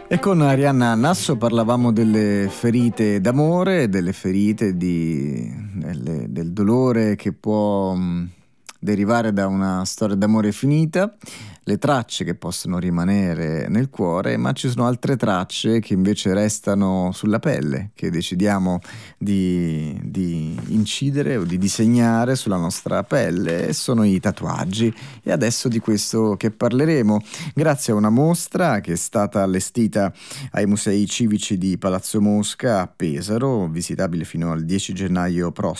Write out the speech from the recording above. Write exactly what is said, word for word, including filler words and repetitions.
E con Arianna Nasso parlavamo delle ferite d'amore, delle ferite di, delle- del dolore che può mh, derivare da una storia d'amore finita, le tracce che possono rimanere nel cuore, ma ci sono altre tracce che invece restano sulla pelle, che decidiamo di, di incidere o di disegnare sulla nostra pelle, e sono i tatuaggi. E adesso di questo che parleremo, grazie a una mostra che è stata allestita ai Musei Civici di Palazzo Mosca a Pesaro, visitabile fino al dieci gennaio prossimo.